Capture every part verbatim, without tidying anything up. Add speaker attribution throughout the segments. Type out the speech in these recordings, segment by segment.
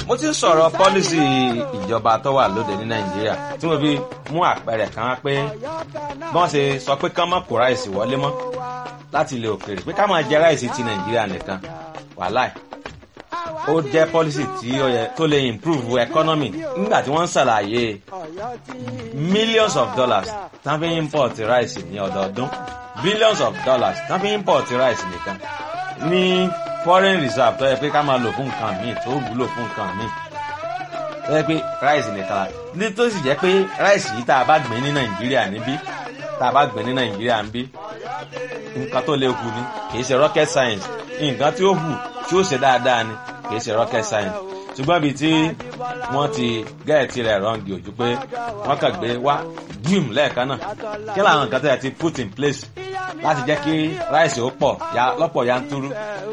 Speaker 1: mo ti ń sọ̀rọ̀ pọ́lísì ìjọba tó wà lóde ní nàìjíríà tí mo fi mú àpẹẹrẹ kan wá pé bọ́n ṣe sọ pé kán má kó ráìsì wọlé mọ́ láti ilẹ̀ òkèèrè pé ká máa jẹ ráìsì ti nàìjíríà nìkan wàláì ó jẹ́ pọ́lísì tí ó yẹ tó lè improve economy nígbà tí wọ́n ń ṣàlàyé millions of dollars tán fi import ráìsì ní ọdọọdún billions of dollars tán fi import ráìsì nìkan ní foreign reserve tó yẹ pé ká máa lò fún nǹkan míì tó wúlò fún nǹkan míì tó yẹ pé ráìsì nìkan ní tó sì jẹ́ pé ráìsì yìí tá a bá gbìn ní nàìjíríà níbí tá a bá gbìn ní nàìjíríà níbí nǹkan tó lè hù ní kìí ṣe rocket science nǹkan tí ó hù tí ó ṣe dáadáa ni kìí ṣe rocket science ṣùgbọ́n ibi tí wọ́n ti gẹ́ẹ̀tì rẹ̀ rọ́ǹgì ojú pé wọ́n kàn gbé wá gíùm lẹ́ẹ̀kan náà kí làwọn nǹkan tó yẹ ti put in place láti jẹ́ kí ráìsì ó pọ̀ lọ́pọ̀ yanturu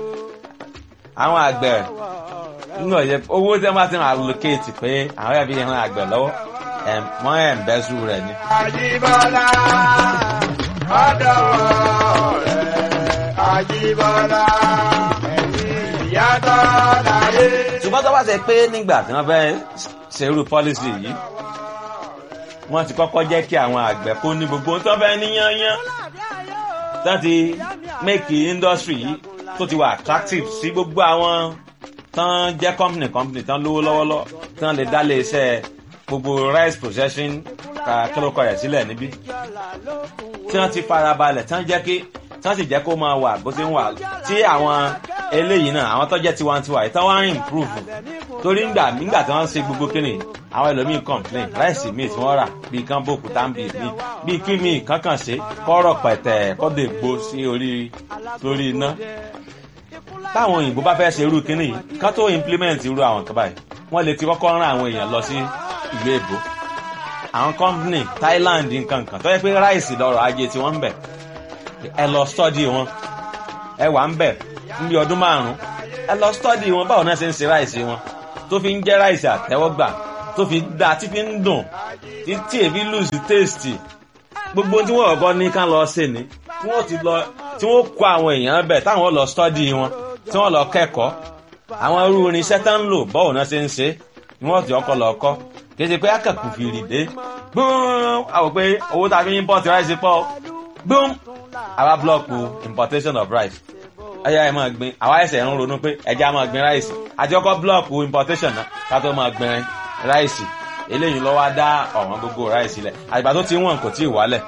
Speaker 1: àwọn àgbẹ̀ nínú ọ̀yẹ́ owó tí wọ́n bá ti ń allocate pé àwọn ẹbí ìran àgbẹ̀ lọ́wọ́ wọ́n ẹ̀ ń bẹ́sù rẹ̀ ni.
Speaker 2: Àjíbọ́lá ọ̀dọ̀ rẹ̀ Àjíbọ́lá ẹ̀yìn ìyàtọ̀ láyé.
Speaker 1: ṣùgbọ́n tó bá ṣe pé nígbà tí wọ́n fẹ́ ṣerú policy yìí wọ́n ti kọ́kọ́ jẹ́ kí àwọn àgbẹ̀ kó ní gbogbo tó fẹ́ ní yányán tó ti make industry yìí tó ti wà attractive sí gbogbo àwọn tán jẹ́ company company tán lówó lọ́wọ́lọ́ tán lè dá lé iṣẹ́ gbogbo rice processing kílókọ̀ rẹ̀ sílẹ̀ níbí tí wọ́n ti farabalẹ̀ tán jẹ́ kí tán sì jẹ́ kó máa wà bó ti ń wà tí àwọn eléyìí náà àwọn tó jẹ́ tiwantiwa yìí tán wá ń improve torí ńgbà nígbà tí wọ́n ń ṣe gbogbo kíni àwọn ẹlòmíín complain ráìsì míì tí wọ́n rà bíi kán bòkú táǹbì míì bíi kí míì kankan ṣe kọ́rọ̀ pẹ̀tẹ̀ kọ́dọ̀ ègbó sí orí lórí iná táwọn òyìnbó bá fẹ́ ṣe irú kíní yìí ká tó implement irú àwọn kan báyìí wọ́n lè ti kọ́kọ́ rán àwọn èèyàn lọ sí ìlú èbó àwọn company Thailand nǹkan kan tó yẹ pé ráìsì lọ́rọ̀ ajé tí wọ́n ń bẹ̀ ẹ lọ study wọn ẹ wà ń bẹ̀ ní ọdún márùn-ún ẹ lọ study wọn báwo náà ṣe ń ṣe ráìsì wọn tó fi ń jẹ́ ráìsì àtẹ́wọ́gbà tó fi dá tí fi ń dùn tí èfi lose taste gbogbo tí wọ́n ọ̀gọ́ ní ká lọ ṣe ni tí wọ́n ti lọ tí wọ́n kó àwọn èèyàn bẹ̀ táwọn lọ study wọn tí wọ́n lọ kẹ́kọ̀ọ́ àwọn irú irinṣẹ́ tá ń lò báwo náà ṣe ń ṣe ni wọ́n ti ọkọ̀ lọ kọ́ kéde pé akẹ́kọ̀ọ́ fi rìdé gbọ́n àwọn pé owó tá a fi ń import rice pọ̀ gbọ́n àwa blọ́ọ̀kù importation of rice ẹ̀yà ẹ̀ máa gbin àwa ẹ̀sẹ̀ ń ronú pé ẹja máa gbin rice àti ọkọ̀ blọ́ọ̀kù importation náà ká tó máa gbin rice eléyìí ló wá dá ọ̀wọ́n gbogbo rice lẹ̀ àgbà tó ti wọ̀n kò tí ì wálẹ̀.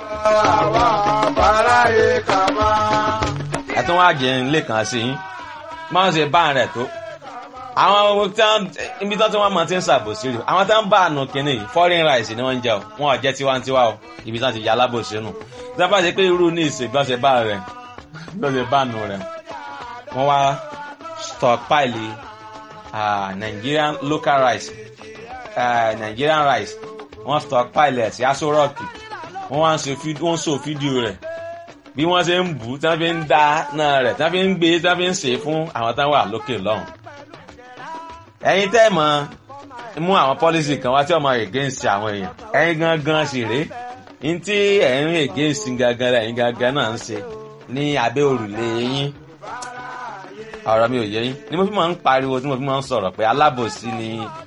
Speaker 1: ẹ̀ tún wá jẹ́ ilé kan sí yín máa ń ṣe bá rẹ̀ tó àwọn ibi tó tí wọ́n máa ti ń ṣàbòsí rẹ̀ àwọn tó ń bá àánú kínní yìí foreign rice ni wọ́n ń jẹ o wọn ò jẹ́ tiwantiwa o ibi tó ti yà alábòsí nù tí wọ́n bá ṣe pé irú ní ìsìn bí wọ́n ṣe bá rẹ̀ bí wọ́n ṣe bá àánú rẹ̀ wọ́n wá stockpile uh, Nigerian local rice uh, Nigerian rice wọ́n stockpile ẹ̀ sí Aso Rock wọ́n wá ń so fídíò rẹ̀ bí wọ́n ṣe ń bù tí wọ́n fi ń dá náà rẹ̀ tí wọ́n fi ń gbé tí wọ́n fi ń ṣe fún àwọn táwọn wà lókè lọ́hùn. ẹ̀yin tẹ́ mọ̀ mú àwọn policy kan wá tí ọmọ against àwọn èèyàn ẹ̀yin gangan sì rèé ní tí ẹ̀yin against gangan ẹ̀yin gangan náà ń ṣe ní abẹ́ òrùlé yín ọ̀rọ̀ mi ò yé yín ni mo fi máa ń pariwo tí mo fi máa ń sọ̀rọ̀ pé alábòsí ni